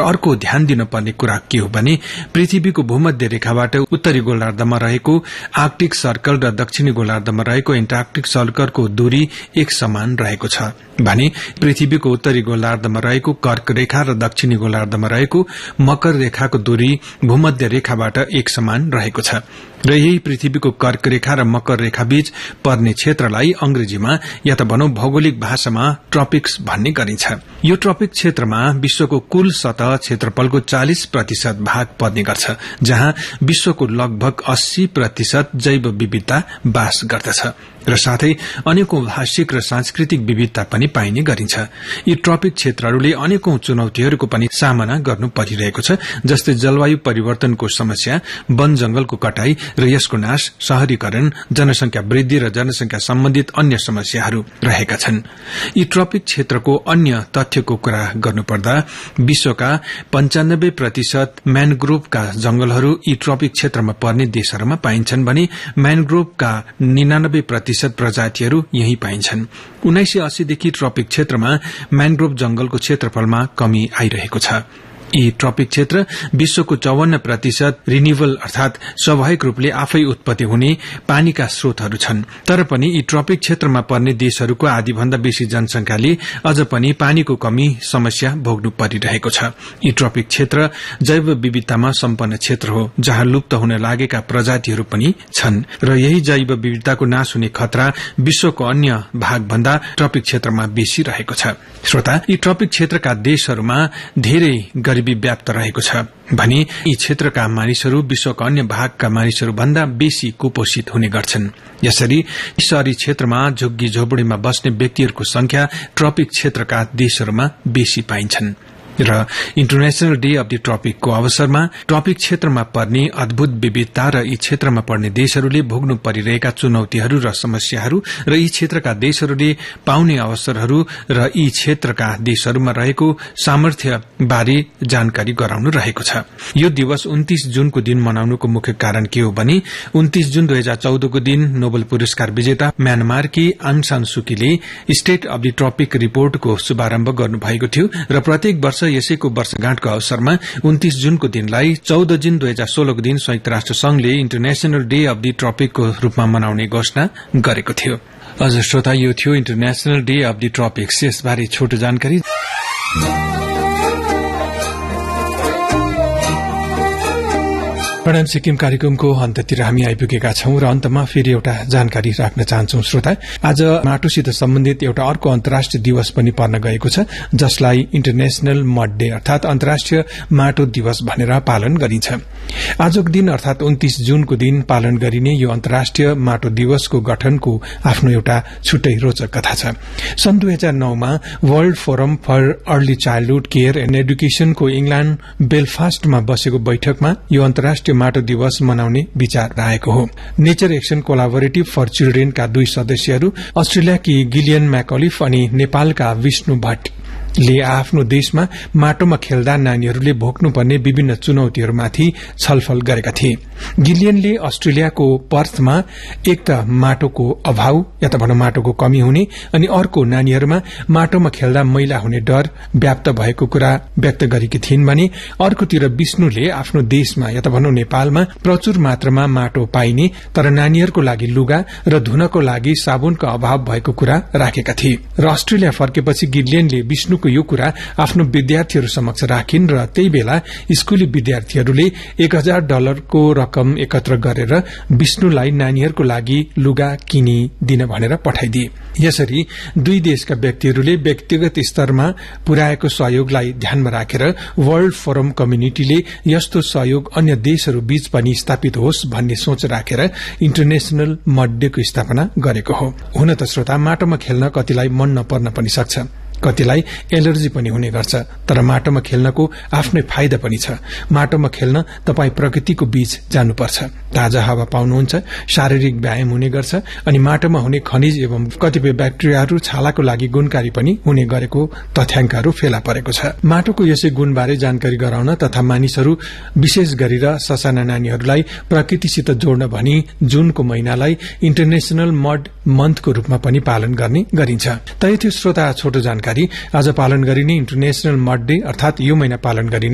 अर्को ध्यान दिनुपर्ने कुरा के हो भने पृथ्वीको भूमध्य रेखाबाट उत्तरी गोलार्धमा रहेको आर्कटिक सर्कल र दक्षिणी गोलार्धमा रहेको एन्टार्कटिक सर्कलको दूरी एक समान रहेको छ भने पृथ्वीको उत्तरी गोलार्धमा रहेको कर्क रेखा र दक्षिणी गोलार्धमा रहेको मकर रेखाको दूरी भूमध्य रेखाबाट एक समान रहेको छ र यही पृथ्वीको कर्क रेखा र मकर रेखा बीच पर्ने क्षेत्रलाई अंग्रेजीमा या त भनौं भौगोलिक भाषामा ट्रपिक्स भन्ने गरिन्छ। यो ट्रपिक क्षेत्रमा विश्वको कुल सतह क्षेत्रफलको 40% भाग पर्ने गर्छ, जहाँ विश्वको लगभग 80% जैव विविधता बास गर्दछ र साथै अनेकौं भाषिक र सांस्कृतिक विविधता पनि पाइने गरिन्छ। यी ट्रपिक क्षेत्रहरूले अनेकौं चुनौतीहरूको पनि सामना गर्नु परिरहेको छ, जस्तै जलवायु परिवर्तनको समस्या, वन जंगलको कटाई र यसको नाश, शहरीकरण, जनसंख्या वृद्धि र जनसंख्या सम्बन्धित अन्य समस्याहरू रहेका छन्। यी ट्रपिक क्षेत्रको अन्य तथ्यको कुरा गर्नुपर्दा विश्वका 95% म्यानग्रोभका जंगलहरू यी ट्रपिक क्षेत्रमा पर्ने देशहरूमा पाइन्छन् भने म्यानग्रोभका 99% प्रजातिहरू यही पाइन्छन्। 1980 देखि ट्रपिक क्षेत्रमा म्यानग्रोभ जंगलको क्षेत्रफलमा कमी आइरहेको छ। यी ट्रपिक क्षेत्र विश्वको 54% रिन्युएबल अर्थात स्वाभाविक रूपले आफै उत्पत्ति हुने पानीका स्रोतहरू छन्। तर पनि यी ट्रपिक क्षेत्रमा पर्ने देशहरूको आधीभन्दा बेसी जनसंख्याले अझ पनि पानीको कमी समस्या भोग्नु परिरहेको छ। यी ट्रपिक क्षेत्र जैव विविधतामा सम्पन्न क्षेत्र हो, जहाँ लुप्त हुन लागेका प्रजातिहरू पनि छन् र यही जैव विविधताको नाश हुने खतरा विश्वको अन्य भागभन्दा ट्रपिक क्षेत्रमा बेसी रहेको छ। श्रोता, यी ट्रपिक क्षेत्रका देशहरूमा धेरै गरिबी व्याप्त रहेको छ भने यी क्षेत्रका मानिसहरू विश्वका अन्य भागका मानिसहरू भन्दा बेसी कुपोषित हुने गर्छन्। यसरी शहरी क्षेत्रमा झुग्गी झोपड़ीमा बस्ने व्यक्तिहरूको संख्या ट्रपिक क्षेत्रका देशहरूमा बेसी पाइन्छन् र इन्टरनेशनल डे अफ द ट्रपिकको अवसरमा ट्रपिक क्षेत्रमा पर्ने अद्भुत विविधता र यी क्षेत्रमा पर्ने देशहरूले भोग्नु परिरहेका चुनौतीहरू र समस्याहरू र यी क्षेत्रका देशहरूले पाउने अवसरहरू र यी क्षेत्रका देशहरूमा रहेको सामर्थ्य बारे जानकारी गराउनु रहेको छ। यो दिवस 29 जुनको दिन मनाउनुको मुख्य कारण के हो भने 29 जुन 2014 को दिन नोबेल पुरस्कार विजेता म्यानमारकी आङ सान सुकीले स्टेट अफ द ट्रपिक रिपोर्टको शुभारम्भ गर्नुभएको थियो र प्रत्येक वर्ष यसैको वर्षगाँठको अवसरमा 29 जुनको दिनलाई 14 जुन 2016 को दिन संयुक्त राष्ट्र संघले इन्टरनेशनल डे अफ द ट्रपिकको रूपमा मनाउने घोषणा गरेको थियो। अझ श्रोता, यो थियो इन्टरनेशनल डे अफ द ट्रपिक्स। यसबारे छोटो जानकारी। प्रणाम सिक्किम कार्यक्रमको अन्ततिर हामी आइपुगेका छौं र अन्तमा फेरि एउटा जानकारी राख्न चाहन्छौं। श्रोता, आज माटोसित सम्बन्धित एउटा अर्को अन्तर्राष्ट्रिय दिवस पनि पर्न गएको छ, जसलाई इन्टरनेशनल मड डे अर्थात अन्तर्राष्ट्रिय माटो दिवस भनेर पालन गरिन्छ। आजको दिन अर्थात 29 जुनको दिन पालन गरिने यो अन्तर्राष्ट्रिय माटो दिवसको गठनको आफ्नो एउटा छुट्टै रोचक कथा छ। सन् 2009 मा world forum for early childhood care and एडुकेशनको England बेलफास्टमा बसेको बैठकमा यो अन्तर्राष्ट्रिय माटो दिवस मनाउने विचार आएको हो। नेचर एक्सन कोलाबोरेटिभ फर चिल्ड्रेनका 2 सदस्यहरू अस्ट्रेलियाकी गिलियन मैकलिफ अनि नेपालका विष्णु भट्टले आफ्नो देशमा माटोमा खेल्दा नानीहरूले भोग्नुपर्ने विभिन्न चुनौतीहरूमाथि छलफल गरेका थिए। गिलियनले अस्ट्रेलियाको पर्थमा एक त माटोको अभाव या त भनौं माटोको कमी हुने अनि अर्को नानीहरूमा माटोमा खेल्दा मैला हुने डर व्याप्त भएको कुरा व्यक्त गरेकी थिइन् भने अर्कोतिर विष्णुले आफ्नो देशमा या त भनौं नेपालमा प्रचुर मात्रामा माटो पाइने तर नानीहरूको लागि लुगा र धुनको लागि साबुनको अभाव भएको कुरा राखेका थिए र अस्ट्रेलिया फर्केपछि गिलियनले विष्णुको यो कुरा आफ्नो विद्यार्थीहरू समक्ष राखिन् र त्यही बेला स्कूली विद्यार्थीहरूले $1000 को रकम एकत्र गरेर विष्णुलाई नानीहरूको लागि लुगा किनिदिन भनेर पठाइदिए। यसरी 2 देशका व्यक्तिहरूले व्यक्तिगत स्तरमा पुर्याएको सहयोगलाई ध्यानमा राखेर वर्ल्ड फोरम कम्युनिटीले यस्तो सहयोग अन्य देशहरू बीच पनि स्थापित होस् भन्ने सोच राखेर इन्टरनेशनल मड डे को स्थापना गरेको हो। हुन त श्रोता, माटोमा खेल्न कतिलाई मन नपर्न पनि सक्छ, कतिलाई एलर्जी पनि हुने गर्छ, तर माटोमा खेल्नको आफ्नै फाइदा पनि छ। माटोमा खेल्न तपाई प्रकृतिको बीच जानुपर्छ, ताजा हावा पाउनुहुन्छ, शारीरिक व्यायाम हुने गर्छ अनि माटोमा हुने खनिज एवं कतिपय ब्याक्टेरियाहरू छालाको लागि गुणकारी पनि हुने गरेको तथ्याङ्कहरू फेला परेको छ। माटोको यसै गुणबारे जानकारी गराउन तथा मानिसहरू विशेष गरेर ससाना नानीहरूलाई प्रकृतिसित जोड्न भनी जुनको महिनालाई इन्टरनेशनल मड मन्थको रूपमा पनि पालन गर्ने गरिन्छ। तै थियो श्रोता छोटो जानकारी। आज पालन गरिने इन्टरनेशनल मड डे अर्थात यो महिना पालन गरिने